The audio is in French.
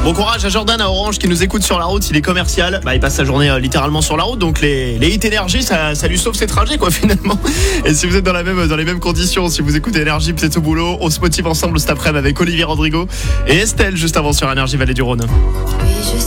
Bon courage à Jordan à Orange qui nous écoute sur la route. Il est commercial. Il passe sa journée littéralement sur la route. Donc les hits énergie, ça lui sauve ses trajets quoi finalement. Et si vous êtes dans les mêmes conditions, si vous écoutez Énergie peut-être au boulot, on se motive ensemble cet après-midi avec Olivier Rodrigo et Estelle juste avant sur Énergie Vallée du Rhône. Oui, je